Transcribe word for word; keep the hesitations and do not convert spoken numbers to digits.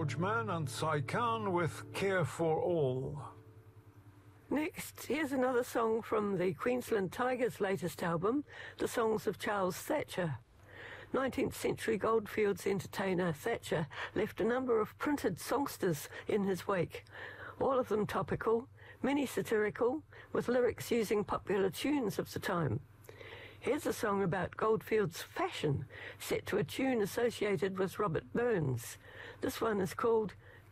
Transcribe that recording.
Bargeman and Sai Khan with Care for All. Next, here's another song from the Queensland Tigers' latest album, The Songs of Charles Thatcher. nineteenth century Goldfields entertainer Thatcher left a number of printed songsters in his wake, all of them topical, many satirical, with lyrics using popular tunes of the time. Here's a song about Goldfields' fashion, set to a tune associated with Robert Burns. This one is called